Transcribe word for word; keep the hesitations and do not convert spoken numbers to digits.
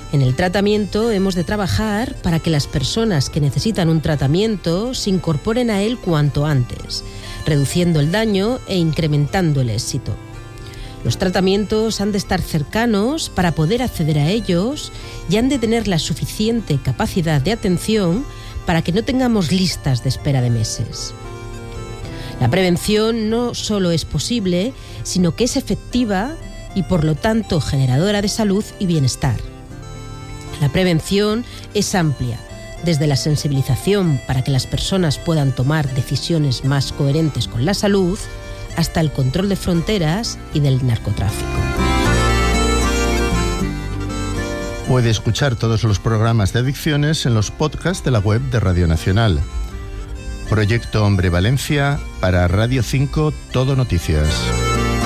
En el tratamiento hemos de trabajar para que las personas que necesitan un tratamiento se incorporen a él cuanto antes, reduciendo el daño e incrementando el éxito. Los tratamientos han de estar cercanos para poder acceder a ellos y han de tener la suficiente capacidad de atención para que no tengamos listas de espera de meses. La prevención no solo es posible, sino que es efectiva y por lo tanto generadora de salud y bienestar. La prevención es amplia, desde la sensibilización para que las personas puedan tomar decisiones más coherentes con la salud, hasta el control de fronteras y del narcotráfico. Puede escuchar todos los programas de adicciones en los podcasts de la web de Radio Nacional. Proyecto Hombre Valencia para Radio cinco Todo Noticias.